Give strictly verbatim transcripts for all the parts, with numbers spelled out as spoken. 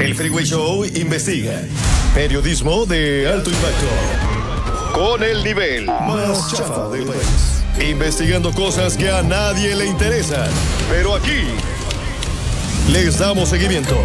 El Freeway Show investiga. Periodismo de alto impacto. Con el nivel más chafa del país. Investigando cosas que a nadie le interesan. Pero aquí les damos seguimiento.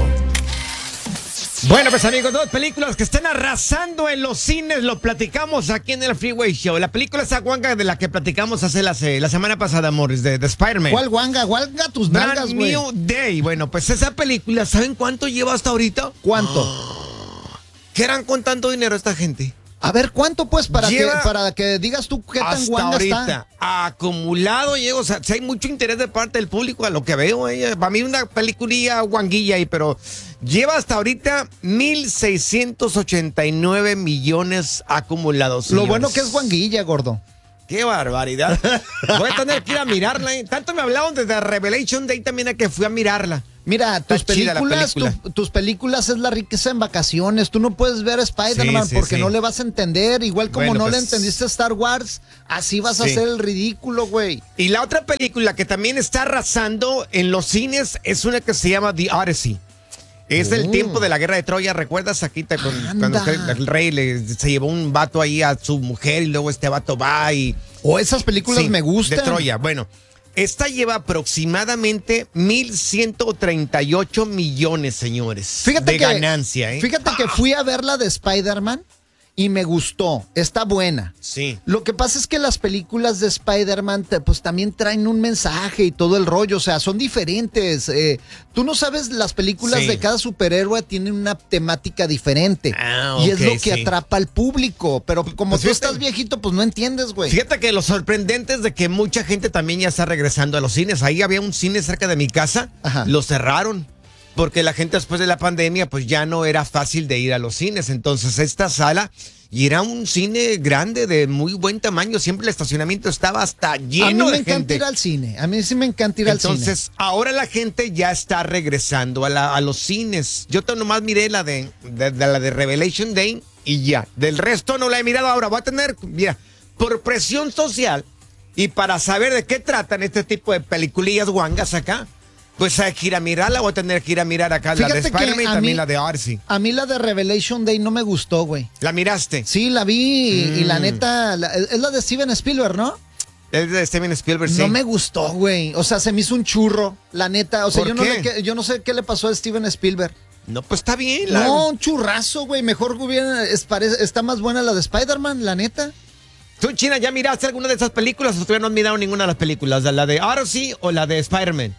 Bueno, pues amigos, dos películas que están arrasando en los cines, lo platicamos aquí en el Freeway Show. La película esa guanga de la que platicamos hace la, la semana pasada, Morris, de, de Spider-Man. ¿Cuál guanga? Guanga tus nalgas, güey. Brand New Day. Bueno, pues esa película, ¿saben cuánto lleva hasta ahorita? ¿Cuánto? Oh. ¿Qué harán con tanto dinero esta gente? A ver, ¿cuánto pues para que Lleva para que digas tú qué tan hasta guanga ahorita, está? Acumulado, llego, o sea, si hay mucho interés de parte del público a lo que veo, eh, para mí una peliculilla guanguilla ahí, pero lleva hasta ahorita mil seiscientos ochenta y nueve millones acumulados. Lo señores. bueno que es guanguilla, gordo. ¡Qué barbaridad! Voy a tener que ir a mirarla. ¿eh? Tanto me hablaban desde Revelation Day también a que fui a mirarla. Mira, tus películas, película. tu, tus películas es la riqueza en vacaciones. Tú no puedes ver a Spider-Man sí, sí, porque sí. no le vas a entender. Igual como Bueno, no pues, le entendiste a Star Wars, así vas sí. a hacer el ridículo, güey. Y la otra película que también está arrasando en los cines es una que se llama The Odyssey. Es del Oh. tiempo de la guerra de Troya, ¿recuerdas? Aquí te, con, cuando el rey le, se llevó un vato ahí a su mujer y luego este vato va y... O esas películas sí, me gustan. de Troya, bueno. Esta lleva aproximadamente mil ciento treinta y ocho millones, señores, Fíjate de que, ganancia, ¿eh? Fíjate que fui a ver la de Spider-Man y me gustó. Está buena. Sí. Lo que pasa es que las películas de Spider-Man te- pues también traen un mensaje y todo el rollo, o sea, son diferentes. Eh, tú no sabes, las películas Sí. de cada superhéroe tienen una temática diferente. Ah, y es ok, lo que sí. atrapa al público. Pero como Pues tú fíjate- estás viejito, pues no entiendes, güey. Fíjate que lo sorprendente es de que mucha gente también ya está regresando a los cines. Ahí había un cine cerca de mi casa, Ajá. lo cerraron. Porque la gente después de la pandemia pues ya no era fácil de ir a los cines. Entonces esta sala, y era un cine grande de muy buen tamaño, siempre el estacionamiento estaba hasta lleno A mí me de encanta gente. ir al cine. A mí sí me encanta ir al cine. Entonces ahora la gente ya está regresando a, la- a los cines. Yo te nomás miré la de, de- de la de Revelation Day y ya. Del resto no la he mirado. Ahora voy a tener, mira, por presión social y para saber de qué tratan este tipo de peliculillas guangas acá, pues hay que ir a mirarla. Voy a tener que ir a mirar acá la de Fíjate que Spider-Man y a también mí- la de Odyssey. A mí la de Revelation Day no me gustó, güey. ¿La miraste? Sí, la vi y, y la Mm. neta, la- es la de Steven Spielberg, ¿no? Es de Steven Spielberg, sí. No me gustó, güey. O sea, se me hizo un churro, la neta. O sea, ¿Por yo no, qué? le- que- yo no sé qué le pasó a Steven Spielberg. No, pues está bien. La... No, un churrazo, güey. Mejor hubiera, es, parece- está más buena la de Spider-Man, la neta. ¿Tú, China, ya miraste alguna de esas películas o todavía no has mirado ninguna de las películas? ¿La de Odyssey o la de Spider-Man?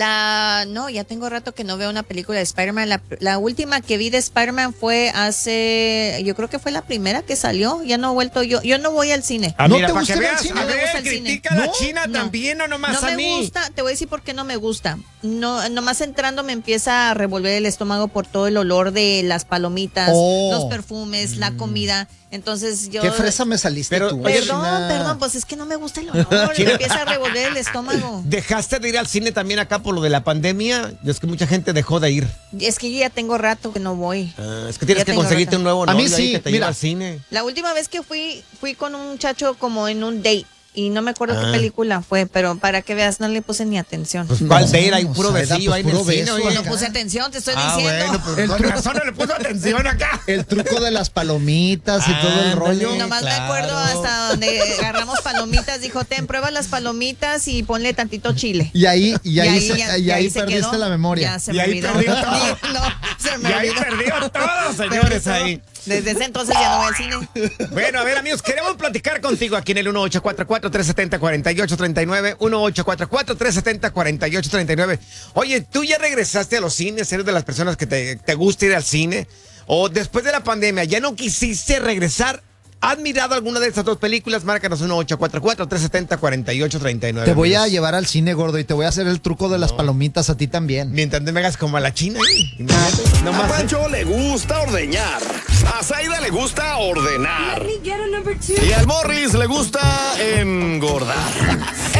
La, no, ya tengo rato que no veo una película de Spider-Man. La, la última que vi de Spider-Man fue hace, yo creo que fue la primera que salió. Ya no he vuelto, yo, yo no voy al cine. Ah, ¿No mira, te para gusta que ir al veas, cine? a No me ver, gusta el cine. critica a la ¿No? China No. también, no nomás No a me mí. gusta, te voy a decir por qué no me gusta. No, nomás entrando me empieza a revolver el estómago por todo el olor de las palomitas, Oh. los perfumes, la comida. Entonces yo... Qué fresa me saliste Pero, tú. oye, Perdón, China. perdón, pues es que no me gusta el olor. Me empieza a revolver el estómago. ¿Dejaste de ir al cine también acá por lo de la pandemia? Es que mucha gente dejó de ir. Es que yo ya tengo rato que no voy. Ah, es que tienes Ya que tengo conseguirte rato. un nuevo A mí novio ahí sí, que te mira. lleva al cine. La última vez que fui, fui con un muchacho como en un date. Y no me acuerdo Ah. qué película fue, pero para que veas, no le puse ni atención. Pues No, ¿cuál de ir? Hay o puro sea, besillo pues, ahí en el puro cine. beso oye. No puse atención, te estoy Ah, diciendo. bueno, pues El con truco- razón no le puso atención acá. El truco de las palomitas y todo el Ándale. rollo. Nomás me claro. acuerdo hasta donde agarramos palomitas. Dijo, ten, prueba las palomitas y ponle tantito chile. Y ahí, y ahí, se- ya- y ya ahí se perdiste quedó. la memoria. Ya se Y me ahí olvidó. perdió todo. No, se me Y ahí olvidó. perdió todo, señores, Perdió ahí. todo. Desde ese entonces ya no voy al cine. Bueno, a ver, amigos, queremos platicar contigo aquí en el uno ocho cuatro cuatro, tres siete cero, cuatro ocho tres nueve, uno ocho cuatro cuatro, tres siete cero, cuatro ocho tres nueve. Oye, ¿tú ya regresaste a los cines? ¿Eres de las personas que te, te gusta ir al cine? ¿O después de la pandemia ya no quisiste regresar? ¿Has mirado alguna de estas dos películas? Márcanos uno ocho cuatro cuatro, tres siete cero, cuatro ocho tres nueve. Te voy a amigos. llevar al cine, gordo, y te voy a hacer el truco de las palomitas a ti también. Mientras no me hagas como a la China. ¿eh? Imagínate, A nomás- Pancho le gusta ordeñar. A Zaida le gusta ordenar. Y al Morris le gusta engordar.